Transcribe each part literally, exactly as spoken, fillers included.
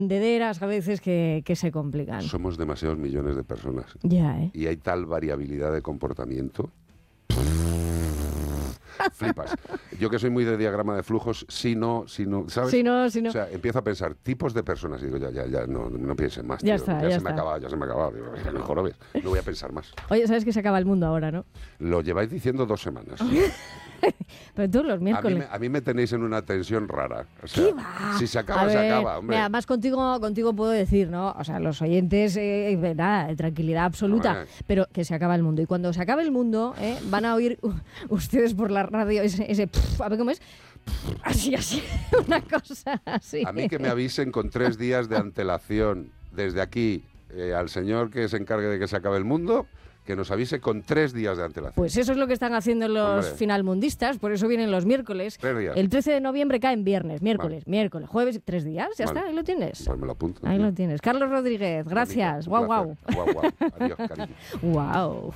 Dederas a veces que, que se complican. Somos demasiados millones de personas. Ya, ¿eh? Y hay tal variabilidad de comportamiento. Flipas. Yo que soy muy de diagrama de flujos, si no, si no, ¿sabes? Si no, si no. O sea, empiezo a pensar tipos de personas y digo, ya, ya, ya, no, no piensen más. Ya tío. está, ya, ya se me ha está. acabado, ya se me ha acabado. Digo, ya no jorobes, no voy a pensar más. Oye, ¿sabes que se acaba el mundo ahora, no? Lo lleváis diciendo dos semanas. Pero tú los A mí, miércoles. me, a mí me tenéis en una tensión rara. O sea, ¿Qué va? si se acaba, A se ver, acaba, hombre. Mira, además contigo, contigo puedo decir, ¿no? O sea, los oyentes, eh, nada, tranquilidad absoluta, Hombre. pero que se acaba el mundo. Y cuando se acabe el mundo, ¿eh? van a oír uh, ustedes por la radio ese, ese pff, a ver cómo es, así, así, una cosa así. A mí que me avisen con tres días de antelación desde aquí eh, al señor que se encargue de que se acabe el mundo, que nos avise con tres días de antelación. Pues eso es lo que están haciendo los Hombre. finalmundistas, por eso vienen los miércoles. Tres días. El trece de noviembre cae en viernes, miércoles, Vale. miércoles, jueves, tres días, ya Vale. está, ahí lo tienes. Pues me lo apunto. Ahí tío. lo tienes. Carlos Rodríguez, gracias. Un Guau, guau. placer. Guau, guau. Adiós, cariño. Guau.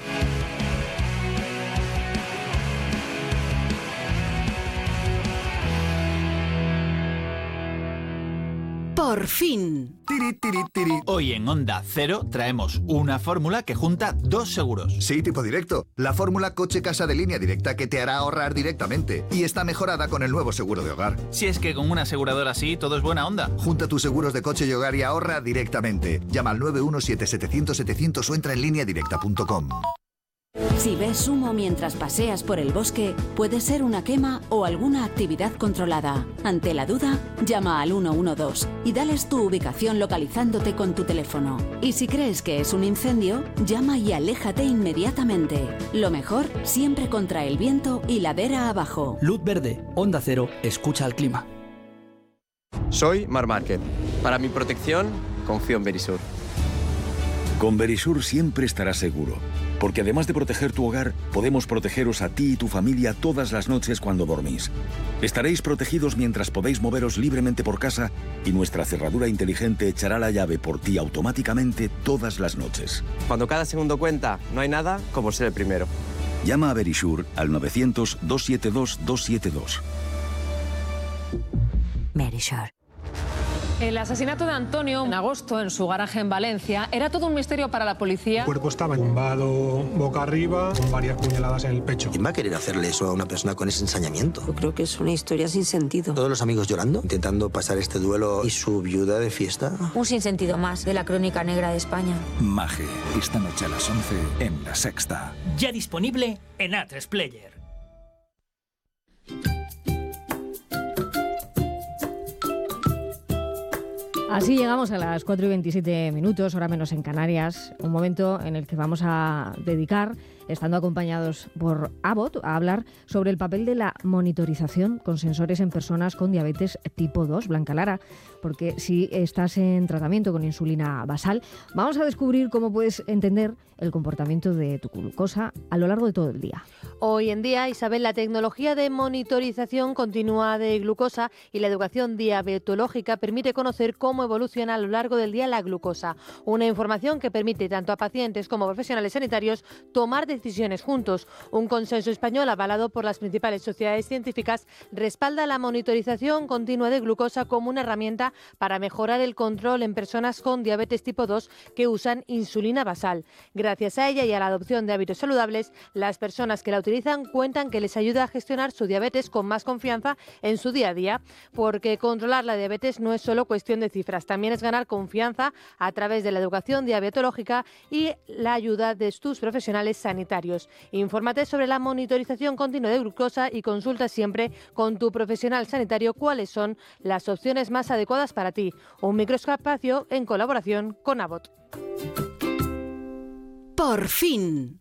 Por fin. Tiri, tiri, tiri. Hoy en Onda Cero traemos una fórmula que junta dos seguros. Sí, tipo directo. La fórmula coche-casa de línea directa que te hará ahorrar directamente. Y está mejorada con el nuevo seguro de hogar. Si es que con una aseguradora así todo es buena onda. Junta tus seguros de coche y hogar y ahorra directamente. Llama al nueve uno siete siete cero cero siete cero cero o entra en línea directa punto com. Si ves humo mientras paseas por el bosque, puede ser una quema o alguna actividad controlada. Ante la duda, llama al uno uno dos y dales tu ubicación localizándote con tu teléfono. Y si crees que es un incendio, llama y aléjate inmediatamente. Lo mejor, siempre contra el viento y ladera abajo. Luz verde, Onda Cero, escucha al clima. Soy Mar Márquez. Para mi protección, confío en Verisur. Con Verisur siempre estarás seguro, porque además de proteger tu hogar, podemos protegeros a ti y tu familia todas las noches cuando dormís. Estaréis protegidos mientras podéis moveros libremente por casa y nuestra cerradura inteligente echará la llave por ti automáticamente todas las noches. Cuando cada segundo cuenta, no hay nada como ser el primero. Llama a Verisur al novecientos, doscientos setenta y dos, doscientos setenta y dos. Verisur. El asesinato de Antonio en agosto en su garaje en Valencia era todo un misterio para la policía. El cuerpo estaba tumbado boca arriba con varias puñaladas en el pecho. ¿Quién va a querer hacerle eso a una persona con ese ensañamiento? Yo creo que es una historia sin sentido. Todos los amigos llorando, intentando pasar este duelo y su viuda de fiesta. Un sinsentido más de la crónica negra de España. Maje, esta noche a las once en La Sexta. Ya disponible en A tres Player. Así llegamos a las cuatro y veintisiete minutos, hora menos en Canarias, un momento en el que vamos a dedicar, estando acompañados por Abbott, a hablar sobre el papel de la monitorización con sensores en personas con diabetes tipo dos, Blanca Lara, porque si estás en tratamiento con insulina basal, vamos a descubrir cómo puedes entender el comportamiento de tu glucosa a lo largo de todo el día. Hoy en día, Isabel, la tecnología de monitorización continua de glucosa y la educación diabetológica permite conocer cómo evoluciona a lo largo del día la glucosa. Una información que permite tanto a pacientes como a profesionales sanitarios tomar decisiones juntos. Un consenso español avalado por las principales sociedades científicas respalda la monitorización continua de glucosa como una herramienta para mejorar el control en personas con diabetes tipo dos que usan insulina basal. Gracias a ella y a la adopción de hábitos saludables, las personas que la utilizan cuentan que les ayuda a gestionar su diabetes con más confianza en su día a día, porque controlar la diabetes no es solo cuestión de cifras, también es ganar confianza a través de la educación diabetológica y la ayuda de tus profesionales sanitarios. Infórmate sobre la monitorización continua de glucosa y consulta siempre con tu profesional sanitario cuáles son las opciones más adecuadas para ti. Un microespacio en colaboración con Abbott. Por fin.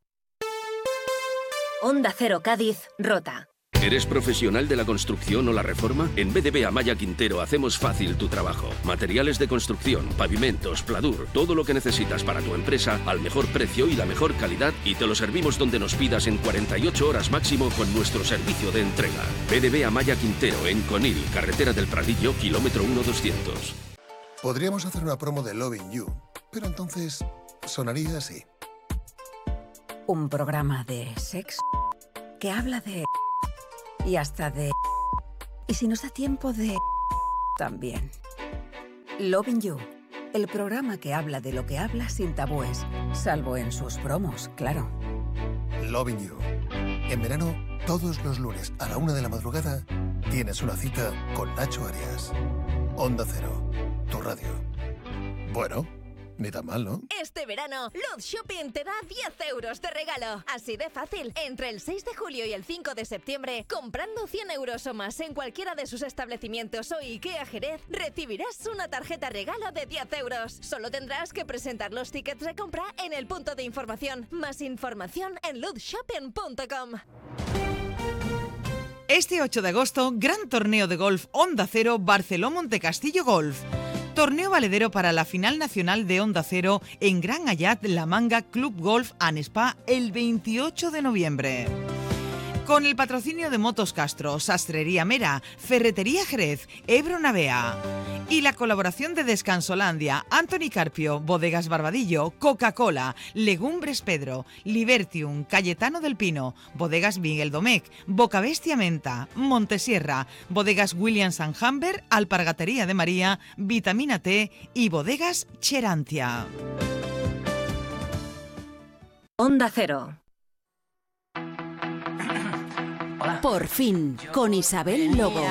Onda Cero Cádiz, Rota. ¿Eres profesional de la construcción o la reforma? En B D B Amaya Quintero hacemos fácil tu trabajo. Materiales de construcción, pavimentos, pladur, todo lo que necesitas para tu empresa al mejor precio y la mejor calidad, y te lo servimos donde nos pidas en cuarenta y ocho horas máximo con nuestro servicio de entrega. B D B Amaya Quintero en Conil, carretera del Pradillo, kilómetro uno doscientos. Podríamos hacer una promo de Loving You, pero entonces sonaría así. Un programa de sexo que habla de... y hasta de... y si nos da tiempo de... también. Loving You, el programa que habla de lo que habla sin tabúes, salvo en sus promos, claro. Loving You. En verano, todos los lunes a la una de la madrugada, tienes una cita con Nacho Arias. Onda Cero, tu radio. Bueno, ni tan mal, ¿no? Este verano, Luz Shopping te da diez euros de regalo. Así de fácil. Entre el seis de julio y el cinco de septiembre, comprando cien euros o más en cualquiera de sus establecimientos o IKEA Jerez, recibirás una tarjeta regalo de diez euros. Solo tendrás que presentar los tickets de compra en el punto de información. Más información en luz shopping punto com. Este ocho de agosto, gran torneo de golf Onda Cero Barceló-Montecastillo Golf. Torneo valedero para la final nacional de Onda Cero en Gran Ayat La Manga Club Golf and Spa el veintiocho de noviembre. Con el patrocinio de Motos Castro, Sastrería Mera, Ferretería Jerez, Ebro Navea y la colaboración de Descansolandia, Anthony Carpio, Bodegas Barbadillo, Coca-Cola, Legumbres Pedro, Libertium, Cayetano del Pino, Bodegas Miguel Domecq, Bocabestia Menta, Montesierra, Bodegas Williams and Humber, Alpargatería de María, Vitamina T y Bodegas Cherantia. Onda Cero. Por fin, con Isabel Lobo.